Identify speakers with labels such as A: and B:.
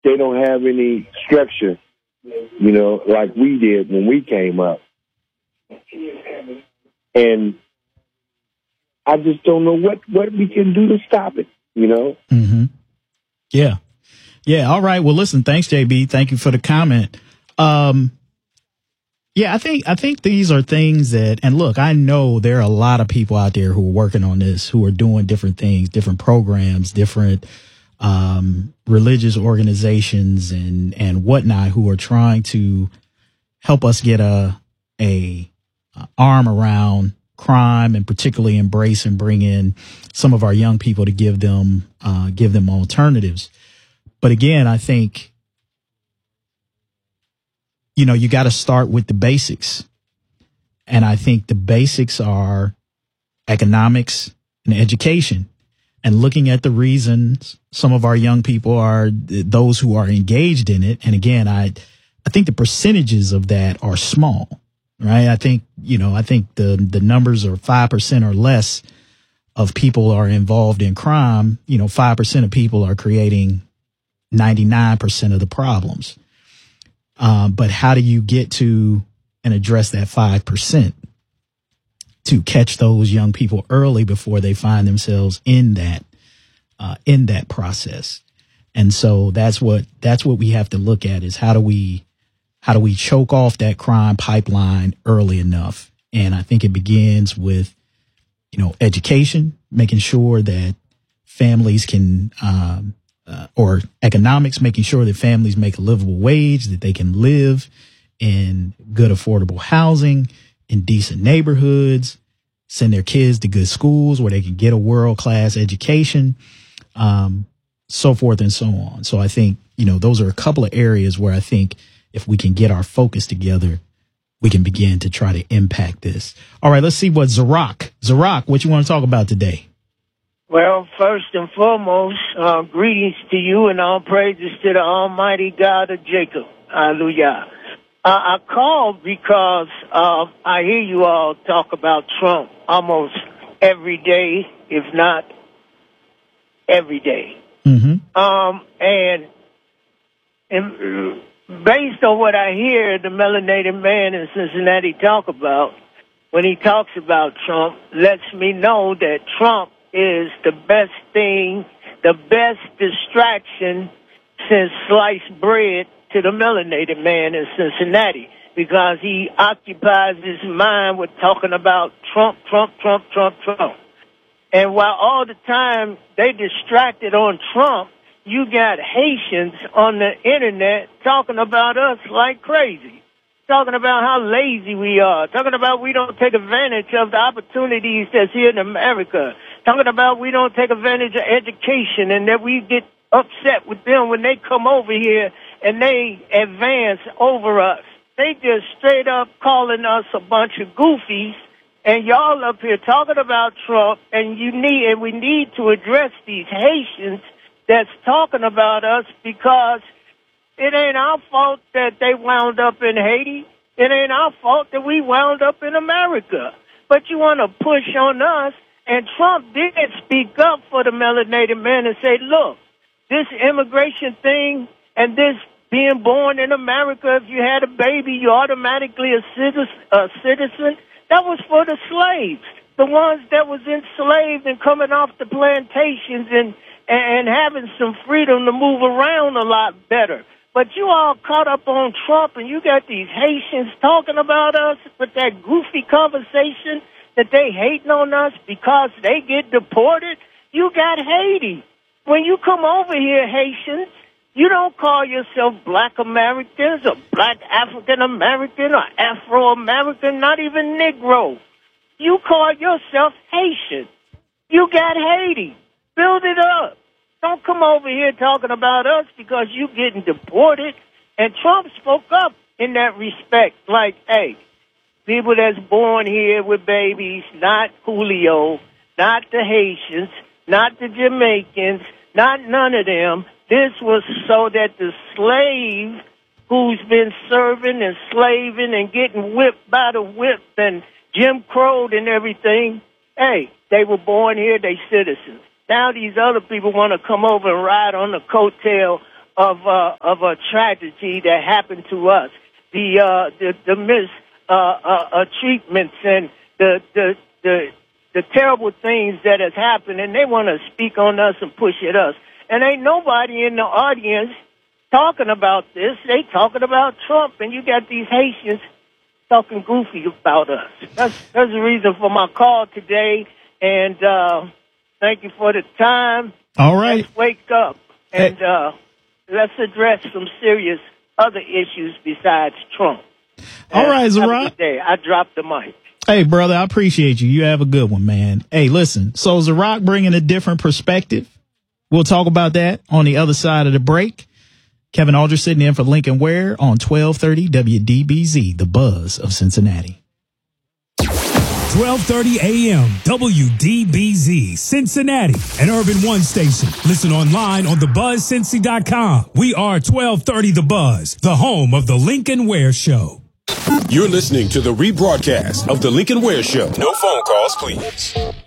A: they don't have any structure, you know, like we did when we came up. And I just don't know what we can do to stop it, you know?
B: Mm-hmm. Yeah. Yeah. All right. Well, listen, thanks, JB. Thank you for the comment. Yeah, I think these are things that, and look, I know there are a lot of people out there who are working on this, who are doing different things, different programs, different religious organizations and whatnot, who are trying to help us get a arm around crime, and particularly embrace and bring in some of our young people to give them alternatives. But again, I think, you know, you got to start with the basics. And I think the basics are economics and education, and looking at the reasons some of our young people are those who are engaged in it. And again, I think the percentages of that are small, right? I think the numbers are 5% or less of people are involved in crime. 5% of people are creating 99% of the problems. But how do you get to and address that 5% to catch those young people early before they find themselves in that process? And so that's what we have to look at, is how do we choke off that crime pipeline early enough? And I think it begins with, education, making sure that families can, or economics, making sure that families make a livable wage, that they can live in good, affordable housing, in decent neighborhoods, send their kids to good schools where they can get a world-class education, so forth and so on. So I think, those are a couple of areas where I think if we can get our focus together, we can begin to try to impact this. All right, let's see what Zarak, what you want to talk about today?
C: Well, first and foremost, greetings to you and all praises to the Almighty God of Jacob. Hallelujah. I called because I hear you all talk about Trump almost every day, if not every day.
B: Mm-hmm.
C: And based on what I hear the melanated man in Cincinnati talk about, when he talks about Trump, lets me know that Trump is the best thing, the best distraction since sliced bread to the melanated man in Cincinnati, because he occupies his mind with talking about Trump. And while all the time they distracted on Trump, you got Haitians on the internet talking about us like crazy, talking about how lazy we are, talking about we don't take advantage of the opportunities that's here in America, talking about we don't take advantage of education, and that we get upset with them when they come over here and they advance over us. They just straight up calling us a bunch of goofies, and y'all up here talking about Trump, and we need to address these Haitians that's talking about us, because it ain't our fault that they wound up in Haiti. It ain't our fault that we wound up in America. But you want to push on us, and Trump did speak up for the melanated man and say, look, this immigration thing and this being born in America, if you had a baby, you're automatically a citizen. That was for the slaves, the ones that was enslaved and coming off the plantations and having some freedom to move around a lot better. But you all caught up on Trump, and you got these Haitians talking about us with that goofy conversation that they hating on us because they get deported. You got Haiti. When you come over here, Haitians, you don't call yourself Black Americans or Black African American or Afro American, not even Negro. You call yourself Haitian. You got Haiti. Build it up. Don't come over here talking about us because you getting deported. And Trump spoke up in that respect. Like, hey, people that's born here with babies, not Julio, not the Haitians, not the Jamaicans, not none of them. This was so that the slave who's been serving and slaving and getting whipped by the whip and Jim Crow'd and everything, hey, they were born here, they citizens. Now these other people want to come over and ride on the coattail of a tragedy that happened to us. The treatments and the terrible things that has happened, and they want to speak on us and push at us. And ain't nobody in the audience talking about this. They talking about Trump, and you got these Haitians talking goofy about us. That's the reason for my call today, and thank you for the time.
B: All right.
C: Let's wake up, and let's address some serious other issues besides Trump.
B: All right, Zerach.
C: Have a good day. I dropped the mic.
B: Hey, brother, I appreciate you. You have a good one, man. Hey, listen, so Zerach bringing a different perspective. We'll talk about that on the other side of the break. Kevin Aldridge sitting in for Lincoln Ware on 1230 WDBZ, the buzz of Cincinnati.
D: 1230 AM, WDBZ, Cincinnati, an Urban One station. Listen online on thebuzzcincy.com. We are 1230 The Buzz, the home of the Lincoln Ware Show.
E: You're listening to the rebroadcast of the Lincoln Ware Show. No phone calls, please.